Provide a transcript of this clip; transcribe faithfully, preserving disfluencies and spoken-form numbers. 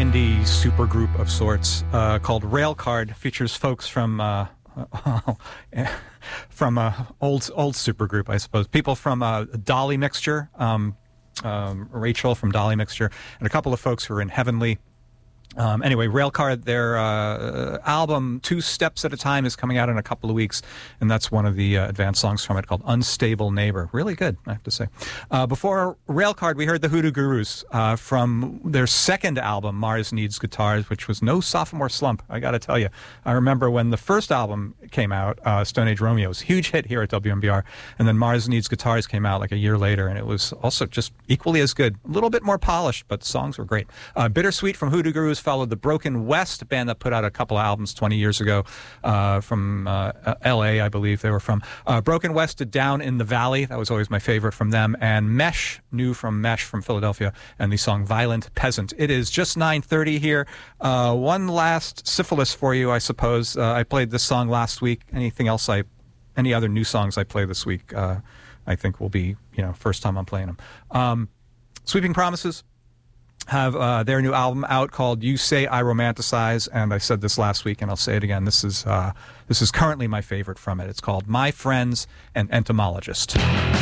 indie supergroup of sorts uh, called Railcard. Features folks from uh, from uh, old old supergroup, I suppose. People from uh, Dolly Mixture, um, um, Rachel from Dolly Mixture, and a couple of folks who are in Heavenly. Um, anyway, Railcard, their uh, album Two Steps at a Time is coming out in a couple of weeks, and that's one of the uh, advanced songs from it called Unstable Neighbor. Really good, I have to say. Uh, before Railcard, we heard the Hoodoo Gurus uh, from their second album, Mars Needs Guitars, which was no sophomore slump, I got to tell you. I remember when the first album came out, uh, Stone Age Romeos, huge hit here at W M B R, and then Mars Needs Guitars came out like a year later, and it was also just equally as good. A little bit more polished, but the songs were great. Uh, Bittersweet from Hoodoo Gurus followed the Broken West, a band that put out a couple of albums twenty years ago uh, from uh, L A, I believe they were from. Uh, Broken West did Down in the Valley. That was always my favorite from them. And Mesh, new from Mesh from Philadelphia, and the song Violent Peasant. It is just nine thirty here. Uh, one last syphilis for you, I suppose. Uh, I played this song last week. Anything else I, any other new songs I play this week, uh, I think will be, you know, first time I'm playing them. Um, Sweeping Promises have uh, their new album out called You Say I Romanticize, and I said this last week and I'll say it again. This is uh, this is currently my favorite from it. It's called My Friends and Entomologist.